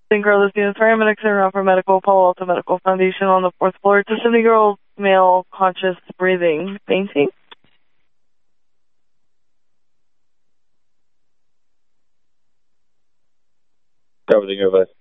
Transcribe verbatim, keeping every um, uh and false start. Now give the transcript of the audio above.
Girl lesbian paramedics are for medical Palo Alto Medical Foundation on the fourth floor. It's a seventy-year-old male conscious breathing fainting. Everything of us.